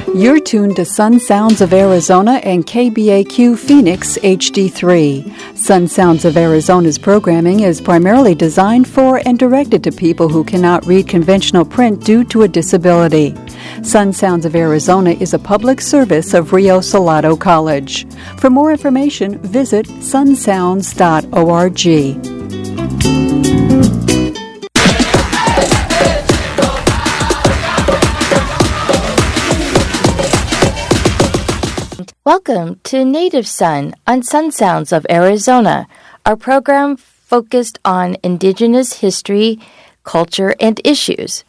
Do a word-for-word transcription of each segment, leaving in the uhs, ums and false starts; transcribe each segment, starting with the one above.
You're tuned to Sun Sounds of Arizona and K B A Q Phoenix H D three. Sun Sounds of Arizona's programming is primarily designed for and directed to people who cannot read conventional print due to a disability. Sun Sounds of Arizona is a public service of Rio Salado College. For more information, visit sun sounds dot org. Welcome to Native Sun on Sun Sounds of Arizona, our program focused on Indigenous history, culture, and issues.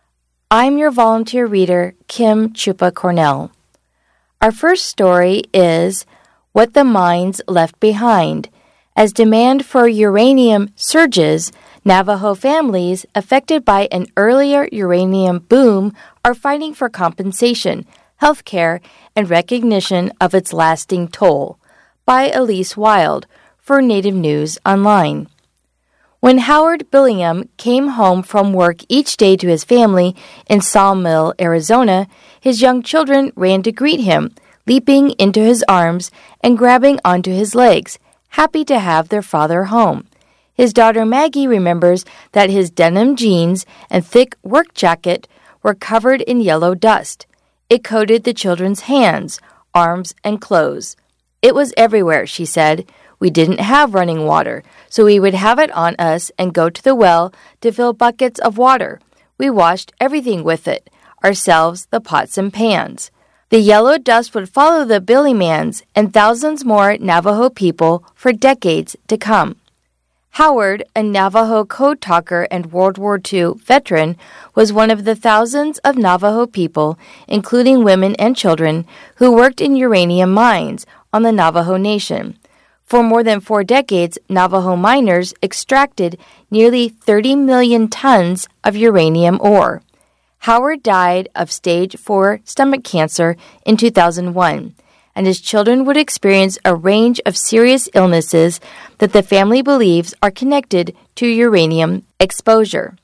I'm your volunteer reader, Kim Chupa Cornell. Our first story is What the Mines Left Behind. As demand for uranium surges, Navajo families affected by an earlier uranium boom are fighting for compensation, health care, and recognition of its lasting toll, by Elise Wild, for Native News Online. When Howard Billingham came home from work each day to his family in Sawmill, Arizona, his young children ran to greet him, leaping into his arms and grabbing onto his legs, happy to have their father home. His daughter Maggie remembers that his denim jeans and thick work jacket were covered in yellow dust. It coated the children's hands, arms, and clothes. It was everywhere, she said. We didn't have running water, so we would have it on us and go to the well to fill buckets of water. We washed everything with it, ourselves, the pots and pans. The yellow dust would follow the Billymans and thousands more Navajo people for decades to come. Howard, a Navajo code talker and World War Two veteran, was one of the thousands of Navajo people, including women and children, who worked in uranium mines on the Navajo Nation. For more than four decades, Navajo miners extracted nearly thirty million tons of uranium ore. Howard died of stage four stomach cancer in two thousand one. And his children would experience a range of serious illnesses that the family believes are connected to uranium exposure.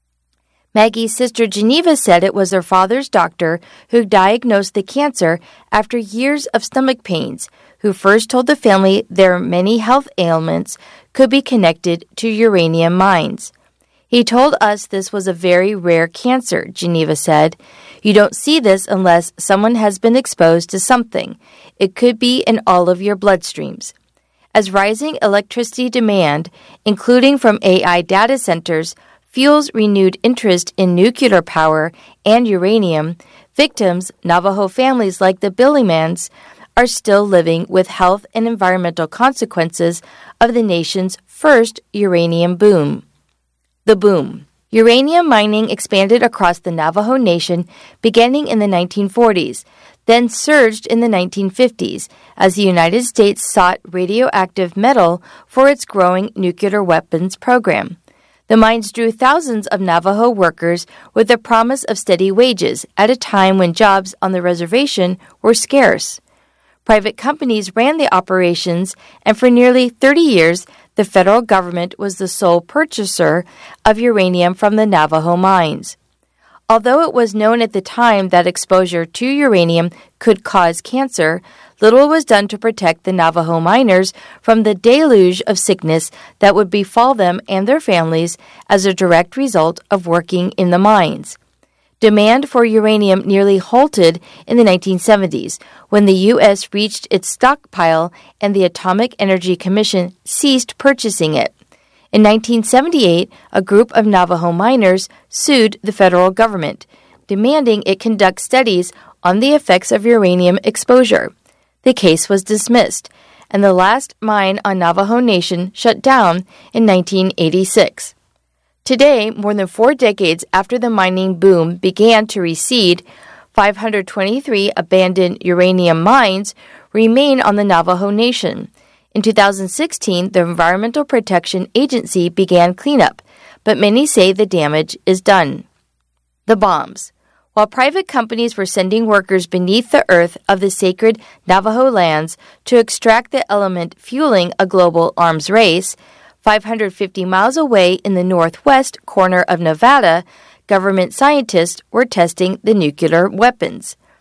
Maggie's sister Geneva said it was her father's doctor who diagnosed the cancer after years of stomach pains, who first told the family their many health ailments could be connected to uranium mines. He told us this was a very rare cancer, Geneva said. You don't see this unless someone has been exposed to something. It could be in all of your bloodstreams. As rising electricity demand, including from A I data centers, fuels renewed interest in nuclear power and uranium, victims, Navajo families like the Billymans, are still living with health and environmental consequences of the nation's first uranium boom. The boom. Uranium mining expanded across the Navajo Nation beginning in the nineteen forties, then surged in the nineteen fifties as the United States sought radioactive metal for its growing nuclear weapons program. The mines drew thousands of Navajo workers with the promise of steady wages at a time when jobs on the reservation were scarce. Private companies ran the operations, and for nearly thirty years, the federal government was the sole purchaser of uranium from the Navajo mines. Although it was known at the time that exposure to uranium could cause cancer, little was done to protect the Navajo miners from the deluge of sickness that would befall them and their families as a direct result of working in the mines. Demand for uranium nearly halted in the nineteen seventies when the U S reached its stockpile and the Atomic Energy Commission ceased purchasing it. In nineteen seventy-eight, a group of Navajo miners sued the federal government, demanding it conduct studies on the effects of uranium exposure. The case was dismissed, and the last mine on Navajo Nation shut down in nineteen eighty-six. Today, more than four decades after the mining boom began to recede, five hundred twenty-three abandoned uranium mines remain on the Navajo Nation. In two thousand sixteen, the Environmental Protection Agency began cleanup, but many say the damage is done. The bombs. While private companies were sending workers beneath the earth of the sacred Navajo lands to extract the element fueling a global arms race, five hundred fifty miles away in the northwest corner of Nevada, government scientists were testing the nuclear weapons.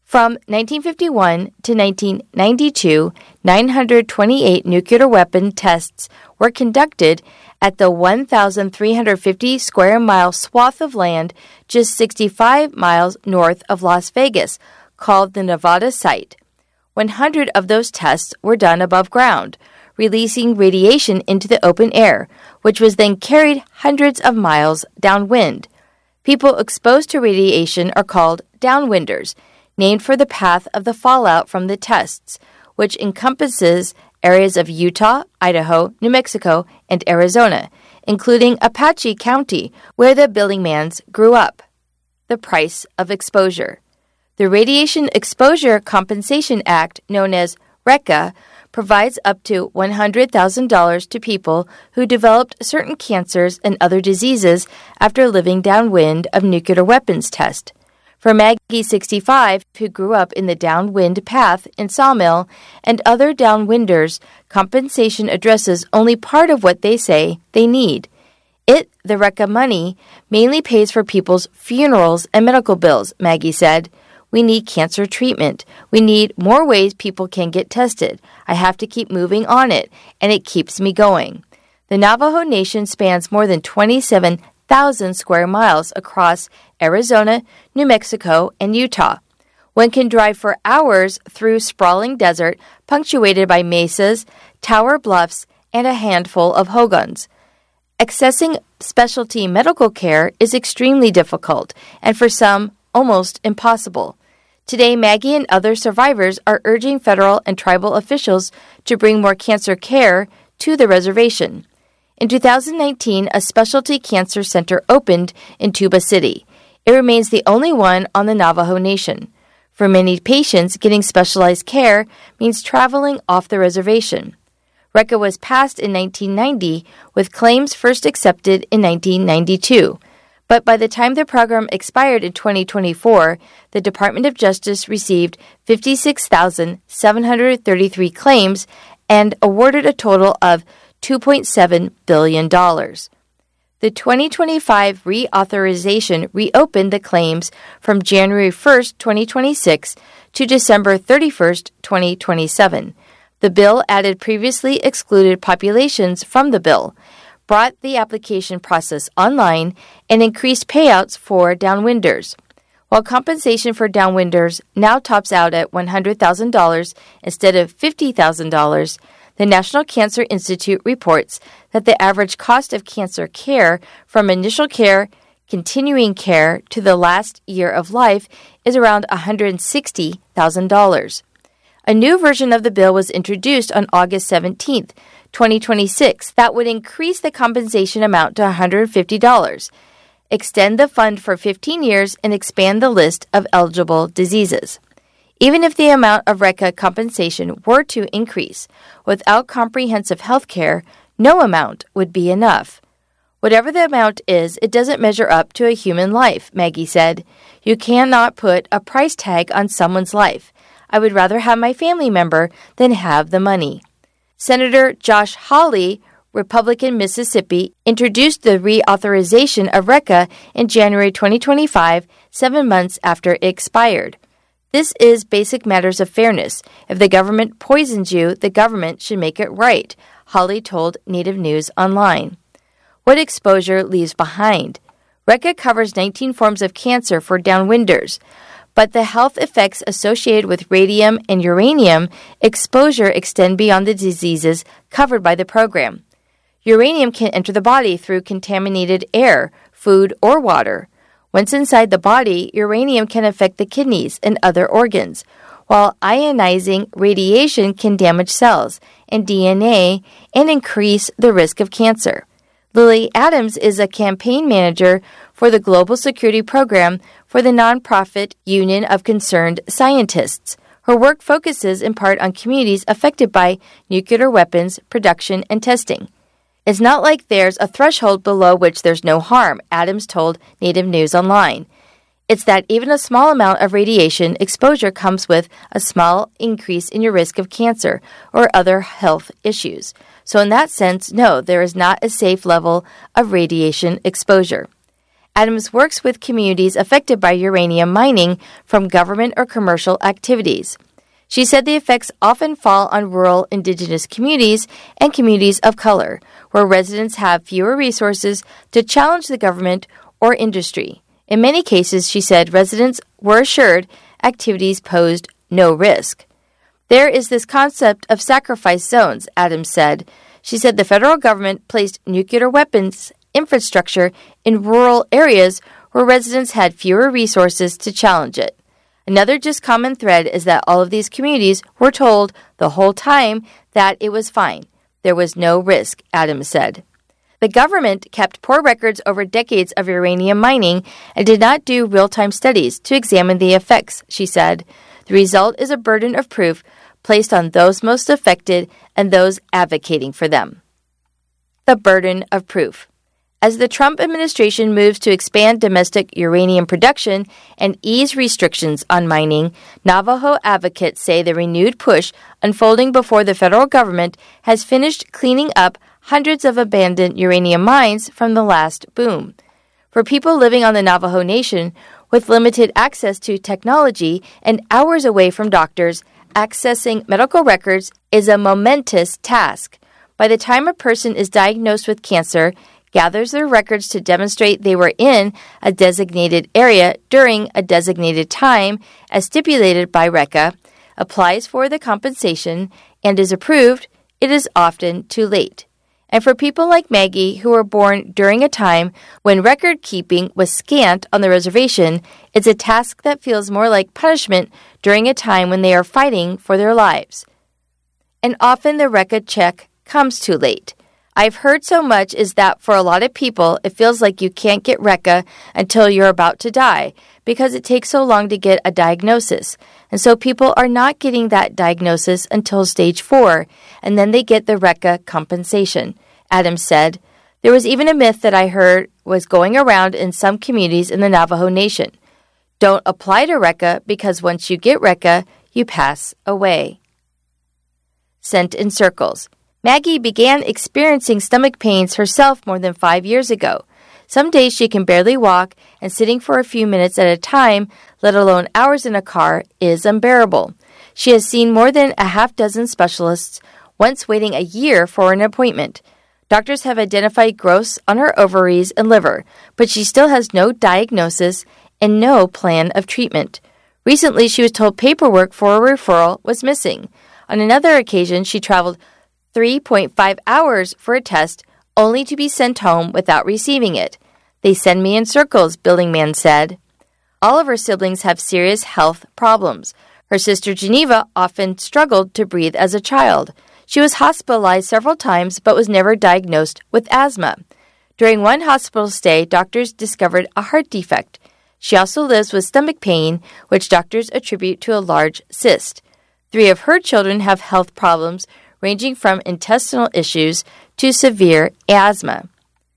From nineteen fifty-one to nineteen ninety-two, nine hundred twenty-eight nuclear weapon tests were conducted at the one thousand three hundred fifty square mile swath of land just sixty-five miles north of Las Vegas, called the Nevada site. one hundred of those tests were done above ground, releasing radiation into the open air, which was then carried hundreds of miles downwind. People exposed to radiation are called downwinders, named for the path of the fallout from the tests, which encompasses areas of Utah, Idaho, New Mexico, and Arizona, including Apache County, where the Billingmans grew up. The price of exposure. The Radiation Exposure Compensation Act, known as RECA, provides up to one hundred thousand dollars to people who developed certain cancers and other diseases after living downwind of nuclear weapons test. For Maggie, sixty-five, who grew up in the downwind path in Sawmill, and other downwinders, compensation addresses only part of what they say they need. It, the RECA money, mainly pays for people's funerals and medical bills, Maggie said. We need cancer treatment. We need more ways people can get tested. I have to keep moving on it, and it keeps me going. The Navajo Nation spans more than twenty-seven thousand square miles across Arizona, New Mexico, and Utah. One can drive for hours through sprawling desert punctuated by mesas, tower bluffs, and a handful of hogans. Accessing specialty medical care is extremely difficult, and for some, almost impossible. Today, Maggie and other survivors are urging federal and tribal officials to bring more cancer care to the reservation. In two thousand nineteen, a specialty cancer center opened in Tuba City. It remains the only one on the Navajo Nation. For many patients, getting specialized care means traveling off the reservation. RECA was passed in nineteen ninety, with claims first accepted in nineteen ninety-two. But by the time the program expired in twenty twenty-four, the Department of Justice received fifty-six thousand seven hundred thirty-three claims and awarded a total of two point seven billion dollars. The twenty twenty-five reauthorization reopened the claims from January first, twenty twenty-six to December thirty-first, twenty twenty-seven. The bill added previously excluded populations from the bill, brought the application process online, and increased payouts for downwinders. While compensation for downwinders now tops out at one hundred thousand dollars instead of fifty thousand dollars, the National Cancer Institute reports that the average cost of cancer care from initial care, continuing care, to the last year of life is around one hundred sixty thousand dollars. A new version of the bill was introduced on August seventeenth, twenty twenty-six, that would increase the compensation amount to one hundred fifty dollars, extend the fund for fifteen years, and expand the list of eligible diseases. Even if the amount of RECA compensation were to increase, without comprehensive health care, no amount would be enough. Whatever the amount is, it doesn't measure up to a human life, Maggie said. You cannot put a price tag on someone's life. I would rather have my family member than have the money. Senator Josh Hawley, Republican Mississippi, introduced the reauthorization of RECA in January twenty twenty-five, seven months after it expired. This is basic matters of fairness. If the government poisons you, the government should make it right, Hawley told Native News Online. What exposure leaves behind? RECA covers nineteen forms of cancer for downwinders, but the health effects associated with radium and uranium exposure extend beyond the diseases covered by the program. Uranium can enter the body through contaminated air, food, or water. Once inside the body, uranium can affect the kidneys and other organs, while ionizing radiation can damage cells and D N A and increase the risk of cancer. Lily Adams is a campaign manager for the Global Security Program for the nonprofit Union of Concerned Scientists. Her work focuses in part on communities affected by nuclear weapons production and testing. It's not like there's a threshold below which there's no harm, Adams told Native News Online. It's that even a small amount of radiation exposure comes with a small increase in your risk of cancer or other health issues. So in that sense, no, there is not a safe level of radiation exposure. Adams works with communities affected by uranium mining from government or commercial activities. She said the effects often fall on rural indigenous communities and communities of color, where residents have fewer resources to challenge the government or industry. In many cases, she said, residents were assured activities posed no risk. There is this concept of sacrifice zones, Adams said. She said the federal government placed nuclear weapons infrastructure in rural areas where residents had fewer resources to challenge it. Another just common thread is that all of these communities were told the whole time that it was fine. There was no risk, Adams said. The government kept poor records over decades of uranium mining and did not do real-time studies to examine the effects, she said. The result is a burden of proof placed on those most affected and those advocating for them. The burden of proof. As the Trump administration moves to expand domestic uranium production and ease restrictions on mining, Navajo advocates say the renewed push unfolding before the federal government has finished cleaning up hundreds of abandoned uranium mines from the last boom. For people living on the Navajo Nation with limited access to technology and hours away from doctors, accessing medical records is a momentous task. By the time a person is diagnosed with cancer, gathers their records to demonstrate they were in a designated area during a designated time as stipulated by RECA, applies for the compensation, and is approved, it is often too late. And for people like Maggie, who were born during a time when record-keeping was scant on the reservation, it's a task that feels more like punishment during a time when they are fighting for their lives. And often the RECA check comes too late. I've heard so much is that for a lot of people, it feels like you can't get RECA until you're about to die because it takes so long to get a diagnosis. And so people are not getting that diagnosis until stage four, and then they get the RECA compensation, Adams said. There was even a myth that I heard was going around in some communities in the Navajo Nation. Don't apply to RECA because once you get RECA, you pass away. Sent in circles. Maggie began experiencing stomach pains herself more than five years ago. Some days she can barely walk, and sitting for a few minutes at a time, let alone hours in a car, is unbearable. She has seen more than a half dozen specialists, once waiting a year for an appointment. Doctors have identified growths on her ovaries and liver, but she still has no diagnosis and no plan of treatment. Recently, she was told paperwork for a referral was missing. On another occasion, she traveled three point five hours for a test, only to be sent home without receiving it. They send me in circles, Building Man said. All of her siblings have serious health problems. Her sister Geneva often struggled to breathe as a child. She was hospitalized several times but was never diagnosed with asthma. During one hospital stay, doctors discovered a heart defect. She also lives with stomach pain, which doctors attribute to a large cyst. Three of her children have health problems ranging from intestinal issues to severe asthma.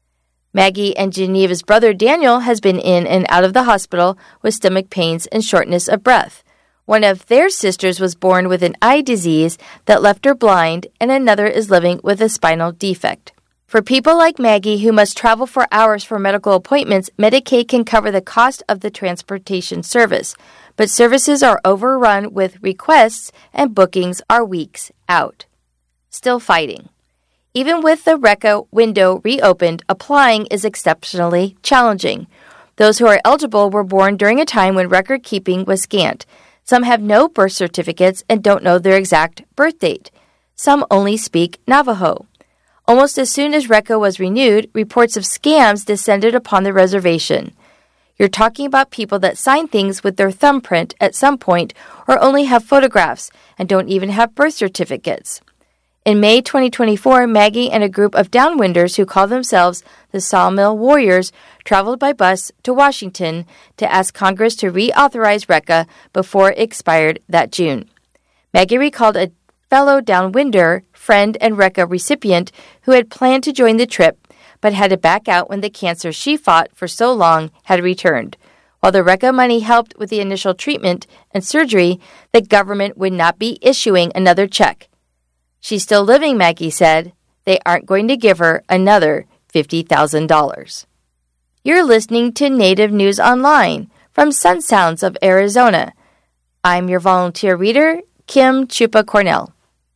Maggie and Geneva's brother Daniel has been in and out of the hospital with stomach pains and shortness of breath. One of their sisters was born with an eye disease that left her blind, and another is living with a spinal defect. For people like Maggie who must travel for hours for medical appointments, Medicaid can cover the cost of the transportation service, but services are overrun with requests and bookings are weeks out. Still fighting. Even with the RECA window reopened, applying is exceptionally challenging. Those who are eligible were born during a time when record-keeping was scant. Some have no birth certificates and don't know their exact birth date. Some only speak Navajo. Almost as soon as RECA was renewed, reports of scams descended upon the reservation. You're talking about people that sign things with their thumbprint at some point or only have photographs and don't even have birth certificates. In May twenty twenty-four, Maggie and a group of downwinders who call themselves the Sawmill Warriors traveled by bus to Washington to ask Congress to reauthorize RECA before it expired that June. Maggie recalled a fellow downwinder, friend and RECA recipient who had planned to join the trip but had to back out when the cancer she fought for so long had returned. While the RECA money helped with the initial treatment and surgery, the government would not be issuing another check. She's still living, Maggie said. They aren't going to give her another fifty thousand dollars. You're listening to Native News Online from Sun Sounds of Arizona. I'm your volunteer reader, Kim Chupa Cornell.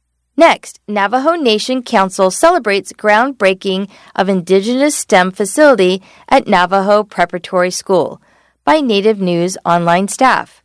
Next, Navajo Nation Council celebrates groundbreaking of Indigenous STEM facility at Navajo Preparatory School by Native News Online staff.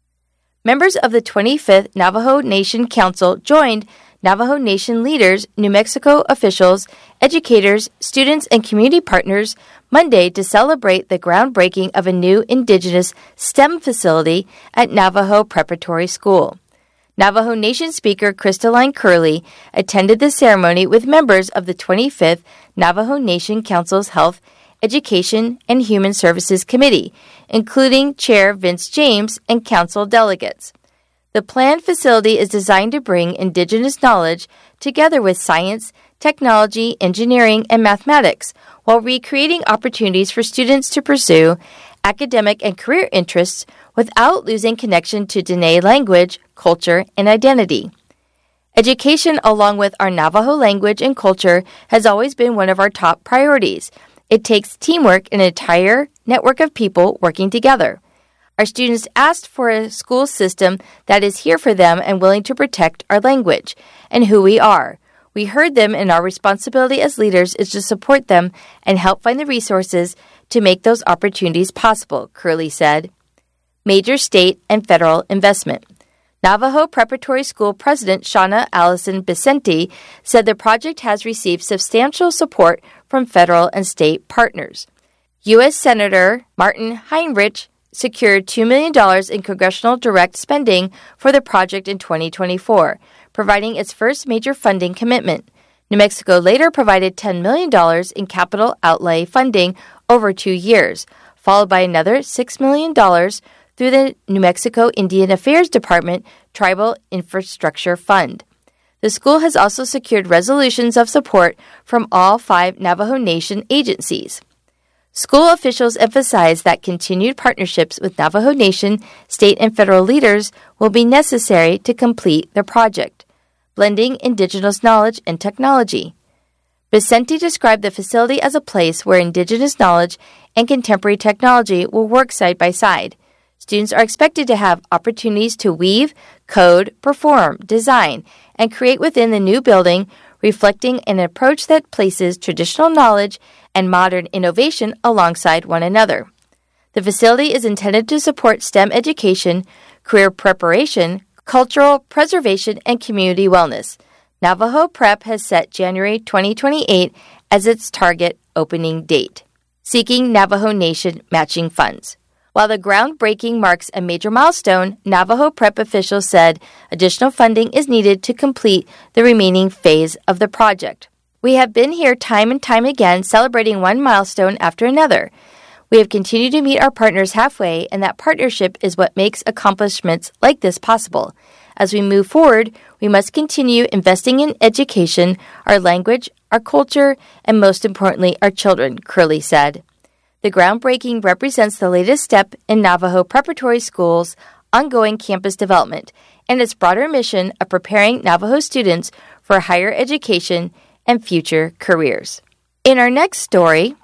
Members of the twenty-fifth Navajo Nation Council joined Navajo Nation leaders, New Mexico officials, educators, students, and community partners Monday to celebrate the groundbreaking of a new Indigenous STEM facility at Navajo Preparatory School. Navajo Nation Speaker Crystalline Curley attended the ceremony with members of the twenty-fifth Navajo Nation Council's Health, Education, and Human Services Committee, including Chair Vince James and council delegates. The planned facility is designed to bring Indigenous knowledge together with science, technology, engineering, and mathematics, while recreating opportunities for students to pursue academic and career interests without losing connection to Dene language, culture, and identity. Education, along with our Navajo language and culture, has always been one of our top priorities. It takes teamwork and an entire network of people working together. Our students asked for a school system that is here for them and willing to protect our language and who we are. We heard them, and our responsibility as leaders is to support them and help find the resources to make those opportunities possible, Curley said. Major state and federal investment. Navajo Preparatory School President Shauna Allison Vicente said the project has received substantial support from federal and state partners. U S Senator Martin Heinrich secured two million dollars in congressional direct spending for the project in twenty twenty-four, providing its first major funding commitment. New Mexico later provided ten million dollars in capital outlay funding over two years, followed by another six million dollars through the New Mexico Indian Affairs Department Tribal Infrastructure Fund. The school has also secured resolutions of support from all five Navajo Nation agencies. School officials emphasize that continued partnerships with Navajo Nation, state, and federal leaders will be necessary to complete the project, blending Indigenous knowledge and technology. Vicente described the facility as a place where Indigenous knowledge and contemporary technology will work side by side. Students are expected to have opportunities to weave, code, perform, design, and create within the new building, reflecting an approach that places traditional knowledge and modern innovation alongside one another. The facility is intended to support STEM education, career preparation, cultural preservation, and community wellness. Navajo Prep has set January twenty twenty-eight as its target opening date, seeking Navajo Nation matching funds. While the groundbreaking marks a major milestone, Navajo Prep officials said additional funding is needed to complete the remaining phase of the project. We have been here time and time again, celebrating one milestone after another. We have continued to meet our partners halfway, and that partnership is what makes accomplishments like this possible. As we move forward, we must continue investing in education, our language, our culture, and most importantly, our children, Curley said. The groundbreaking represents the latest step in Navajo Preparatory School's ongoing campus development and its broader mission of preparing Navajo students for higher education and future careers. In our next story,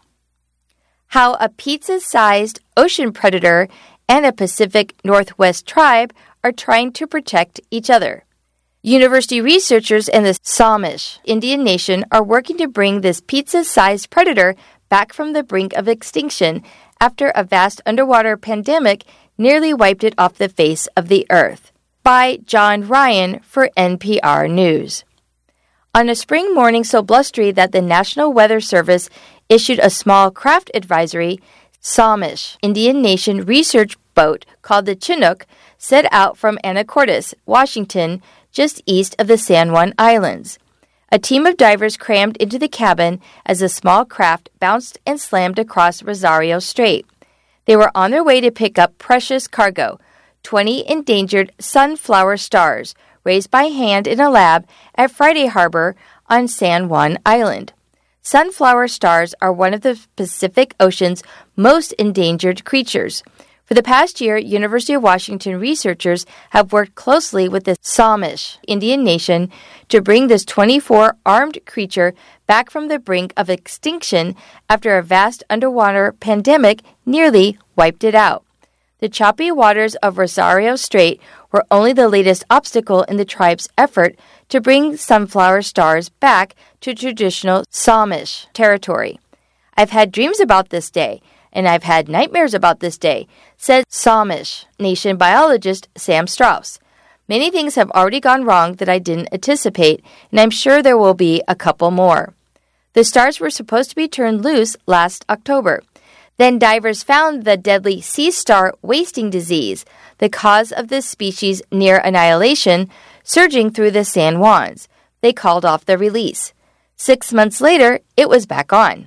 how a pizza-sized ocean predator and a Pacific Northwest tribe are trying to protect each other. University researchers in the Samish Indian Nation are working to bring this pizza-sized predator back from the brink of extinction after a vast underwater pandemic nearly wiped it off the face of the earth. By John Ryan for N P R News. On a spring morning so blustery that the National Weather Service issued a small craft advisory, Samish Indian Nation research boat called the Chinook set out from Anacortes, Washington, just east of the San Juan Islands. A team of divers crammed into the cabin as the small craft bounced and slammed across Rosario Strait. They were on their way to pick up precious cargo, twenty endangered sunflower stars, raised by hand in a lab at Friday Harbor on San Juan Island. Sunflower stars are one of the Pacific Ocean's most endangered creatures. For the past year, University of Washington researchers have worked closely with the Samish Indian nation to bring this twenty-four armed creature back from the brink of extinction after a vast underwater pandemic nearly wiped it out. The choppy waters of Rosario Strait were only the latest obstacle in the tribe's effort to bring sunflower stars back to traditional Samish territory. I've had dreams about this day, and I've had nightmares about this day, said Samish Nation biologist Sam Strauss. Many things have already gone wrong that I didn't anticipate, and I'm sure there will be a couple more. The stars were supposed to be turned loose last October. Then divers found the deadly sea star wasting disease, the cause of this species' near annihilation, surging through the San Juans. They called off the release. Six months later, it was back on.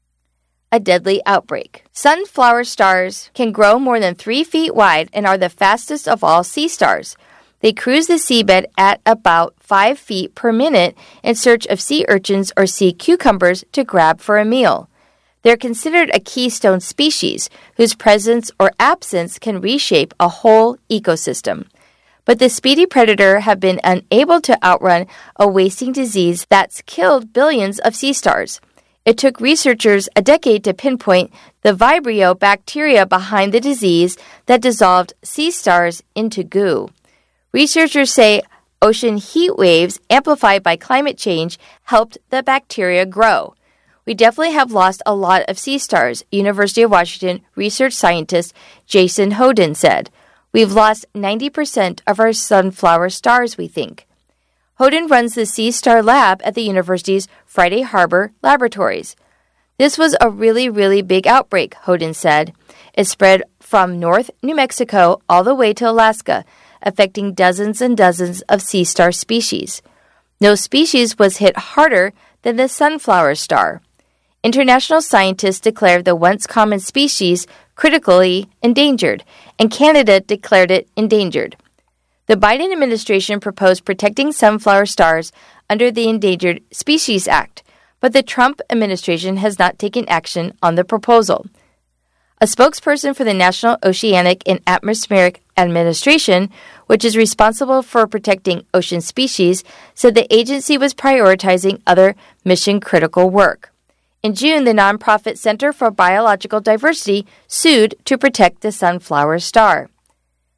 A deadly outbreak. Sunflower stars can grow more than three feet wide and are the fastest of all sea stars. They cruise the seabed at about five feet per minute in search of sea urchins or sea cucumbers to grab for a meal. They're considered a keystone species whose presence or absence can reshape a whole ecosystem. But the speedy predator have been unable to outrun a wasting disease that's killed billions of sea stars. It took researchers a decade to pinpoint the Vibrio bacteria behind the disease that dissolved sea stars into goo. Researchers say ocean heat waves amplified by climate change helped the bacteria grow. We definitely have lost a lot of sea stars, University of Washington research scientist Jason Hoden said. We've lost ninety percent of our sunflower stars, we think. Hoden runs the Sea Star Lab at the university's Friday Harbor Laboratories. This was a really, really big outbreak, Hoden said. It spread from North New Mexico all the way to Alaska, affecting dozens and dozens of sea star species. No species was hit harder than the sunflower star. International scientists declared the once common species critically endangered, and Canada declared it endangered. The Biden administration proposed protecting sunflower stars under the Endangered Species Act, but the Trump administration has not taken action on the proposal. A spokesperson for the National Oceanic and Atmospheric Administration, which is responsible for protecting ocean species, said the agency was prioritizing other mission-critical work. In June, the nonprofit Center for Biological Diversity sued to protect the sunflower star.